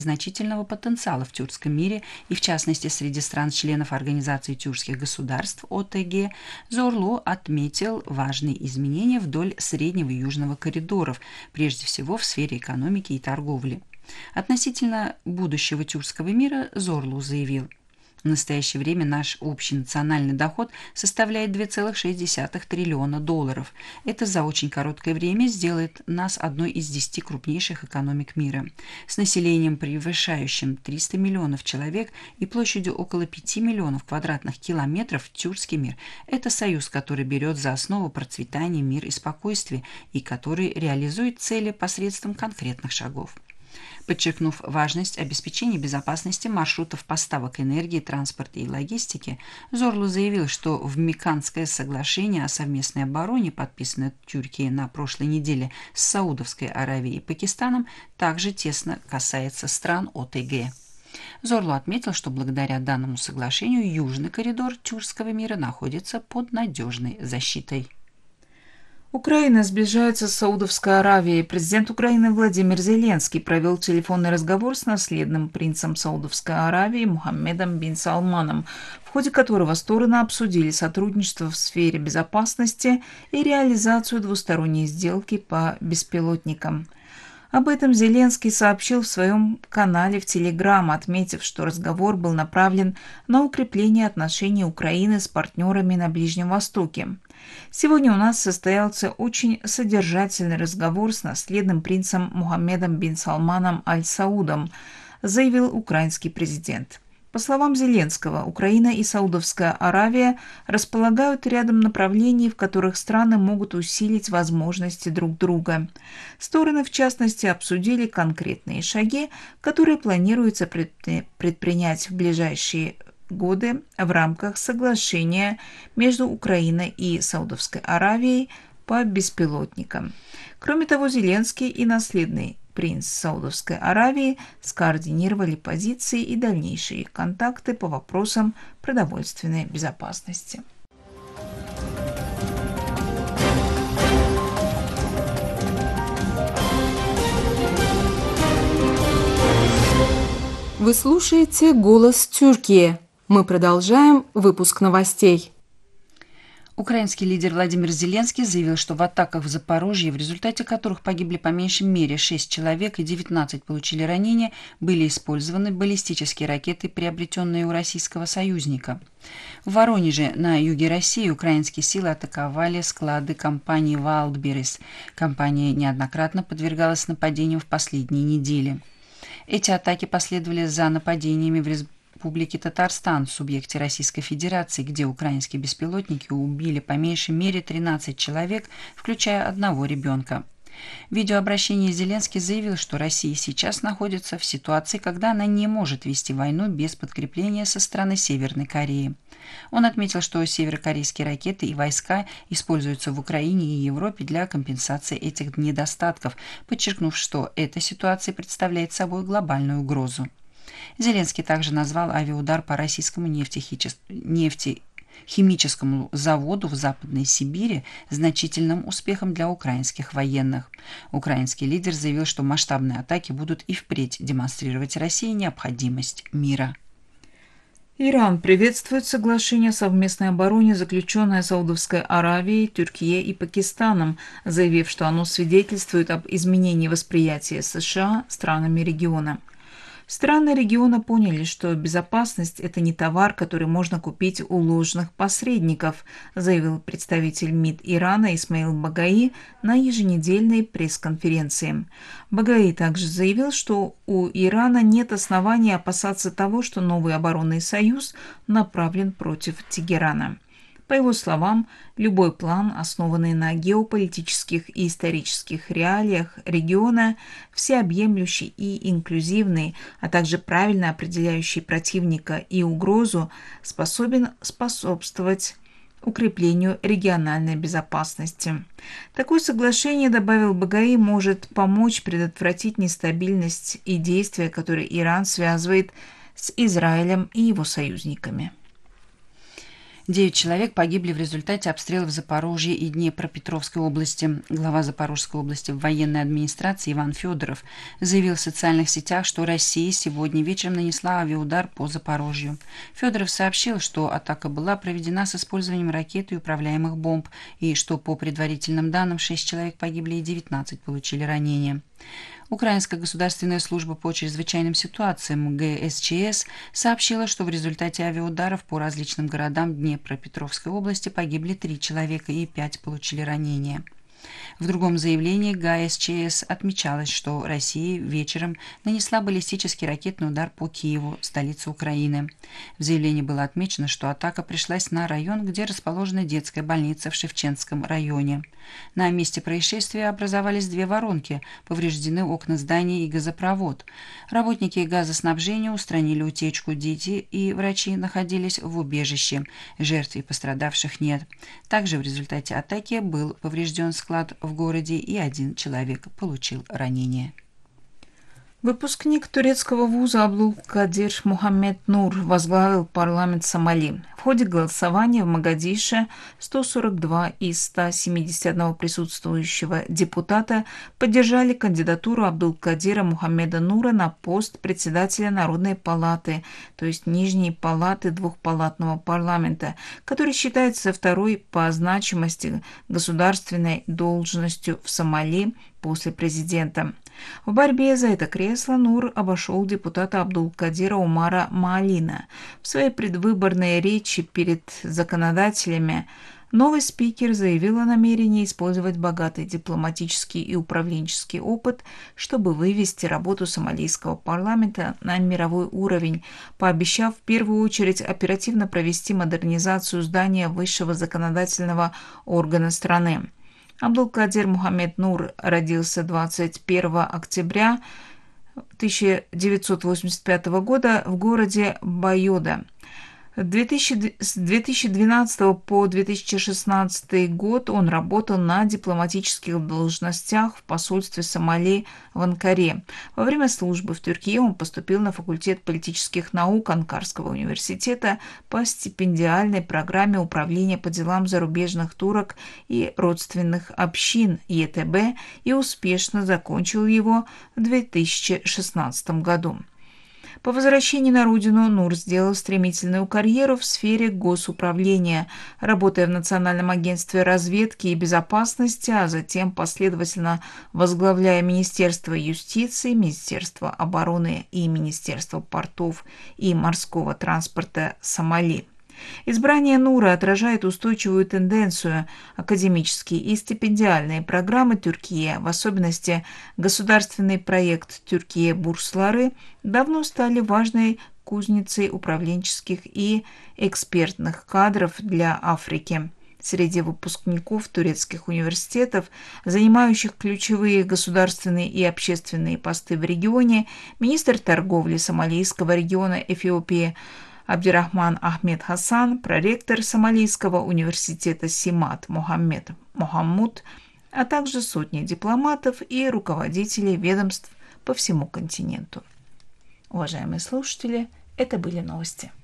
значительного потенциала в тюркском мире и, в частности, среди стран-членов Организации тюркских государств ОТГ, Зорлу отметил важные изменения вдоль среднего и южного коридоров, прежде всего в сфере экономики и торговли. Относительно будущего тюркского мира Зорлу заявил: в настоящее время наш общий национальный доход составляет $2,6 триллиона. Это за очень короткое время сделает нас одной из 10 крупнейших экономик мира. С населением, превышающим 300 миллионов человек и площадью около 5 миллионов квадратных километров, тюркский мир – это союз, который берет за основу процветание, мир и спокойствие и который реализует цели посредством конкретных шагов. Подчеркнув важность обеспечения безопасности маршрутов поставок энергии, транспорта и логистики, Зорлу заявил, что в Меканское соглашение о совместной обороне, подписанное Тюркией на прошлой неделе с Саудовской Аравией и Пакистаном, также тесно касается стран ОТГ. Зорлу отметил, что благодаря данному соглашению южный коридор тюркского мира находится под надежной защитой. Украина сближается с Саудовской Аравией. Президент Украины Владимир Зеленский провел телефонный разговор с наследным принцем Саудовской Аравии Мухаммедом бин Салманом, в ходе которого стороны обсудили сотрудничество в сфере безопасности и реализацию двусторонней сделки по беспилотникам. Об этом Зеленский сообщил в своем канале в Телеграм, отметив, что разговор был направлен на укрепление отношений Украины с партнерами на Ближнем Востоке. Сегодня у нас состоялся очень содержательный разговор с наследным принцем Мухаммедом бин Салманом Аль-Саудом, заявил украинский президент. По словам Зеленского, Украина и Саудовская Аравия располагают рядом направлений, в которых страны могут усилить возможности друг друга. Стороны, в частности, обсудили конкретные шаги, которые планируется предпринять в ближайшие годы в рамках соглашения между Украиной и Саудовской Аравией по беспилотникам. Кроме того, Зеленский и наследный принц Саудовской Аравии скоординировали позиции и дальнейшие контакты по вопросам продовольственной безопасности. Вы слушаете «Голос Тюркии». Мы продолжаем выпуск новостей. Украинский лидер Владимир Зеленский заявил, что в атаках в Запорожье, в результате которых погибли по меньшей мере 6 человек и 19 получили ранения, были использованы баллистические ракеты, приобретенные у российского союзника. В Воронеже, на юге России, украинские силы атаковали склады компании «Валдберрис». Компания неоднократно подвергалась нападениям в последние недели. Эти атаки последовали за нападениями в Республике Татарстан, в субъекте Российской Федерации, где украинские беспилотники убили по меньшей мере 13 человек, включая одного ребенка. В видеообращении Зеленский заявил, что Россия сейчас находится в ситуации, когда она не может вести войну без подкрепления со стороны Северной Кореи. Он отметил, что северокорейские ракеты и войска используются в Украине и Европе для компенсации этих недостатков, подчеркнув, что эта ситуация представляет собой глобальную угрозу. Зеленский также назвал авиаудар по российскому нефтехимическому заводу в Западной Сибири значительным успехом для украинских военных. Украинский лидер заявил, что масштабные атаки будут и впредь демонстрировать России необходимость мира. Иран приветствует соглашение о совместной обороне, заключенное Саудовской Аравией, Турцией и Пакистаном, заявив, что оно свидетельствует об изменении восприятия США странами региона. Страны региона поняли, что безопасность – это не товар, который можно купить у ложных посредников, заявил представитель МИД Ирана Исмаил Багаи на еженедельной пресс-конференции. Багаи также заявил, что у Ирана нет оснований опасаться того, что новый оборонный союз направлен против Тегерана. По его словам, любой план, основанный на геополитических и исторических реалиях региона, всеобъемлющий и инклюзивный, а также правильно определяющий противника и угрозу, способен способствовать укреплению региональной безопасности. Такое соглашение, добавил Багаи, может помочь предотвратить нестабильность и действия, которые Иран связывает с Израилем и его союзниками. 9 человек погибли в результате обстрелов Запорожья и Днепропетровской области. Глава Запорожской области в военной администрации Иван Федоров заявил в социальных сетях, что Россия сегодня вечером нанесла авиаудар по Запорожью. Федоров сообщил, что атака была проведена с использованием ракет и управляемых бомб, и что по предварительным данным 6 человек погибли и 19 получили ранения. Украинская государственная служба по чрезвычайным ситуациям ГСЧС сообщила, что в результате авиаударов по различным городам Днепропетровской области погибли 3 человека и 5 получили ранения. В другом заявлении ГСЧС отмечалось, что Россия вечером нанесла баллистический ракетный удар по Киеву, столице Украины. В заявлении было отмечено, что атака пришлась на район, где расположена детская больница в Шевченском районе. На месте происшествия образовались 2 воронки, повреждены окна здания и газопровод. Работники газоснабжения устранили утечку, дети и врачи находились в убежище. Жертв и пострадавших нет. Также в результате атаки был поврежден склад в городе, и 1 человек получил ранение. Выпускник турецкого вуза Абдулкадир Мухаммед Нур возглавил парламент Сомали. В ходе голосования в Могадише 142 из 171 присутствующего депутата поддержали кандидатуру Абдулкадира Мухаммеда Нура на пост председателя Народной палаты, то есть Нижней палаты двухпалатного парламента, который считается второй по значимости государственной должностью в Сомали после президента. В борьбе за это кресло Нур обошел депутата Абдулкадира Умара Маалина. В своей предвыборной речи перед законодателями новый спикер заявил о намерении использовать богатый дипломатический и управленческий опыт, чтобы вывести работу сомалийского парламента на мировой уровень, пообещав в первую очередь оперативно провести модернизацию здания высшего законодательного органа страны. Абдулкадир Мухаммед Нур родился 21 октября 1985 года в городе Байода. С 2012 по 2016 год он работал на дипломатических должностях в посольстве Сомали в Анкаре. Во время службы в Турции он поступил на факультет политических наук Анкарского университета по стипендиальной программе управления по делам зарубежных турок и родственных общин ЕТБ и успешно закончил его в 2016 году. По возвращении на родину Нур сделал стремительную карьеру в сфере госуправления, работая в Национальном агентстве разведки и безопасности, а затем последовательно возглавляя Министерство юстиции, Министерство обороны и Министерство портов и морского транспорта Сомали. Избрание Нура отражает устойчивую тенденцию. Академические и стипендиальные программы Türkiye, в особенности государственный проект Türkiye Бурслары, давно стали важной кузницей управленческих и экспертных кадров для Африки. Среди выпускников турецких университетов, занимающих ключевые государственные и общественные посты в регионе, министр торговли Сомалийского региона Эфиопии Абдирахман Ахмед Хасан, проректор Сомалийского университета Симат Мохаммед Мохаммуд, а также сотни дипломатов и руководителей ведомств по всему континенту. Уважаемые слушатели, это были новости.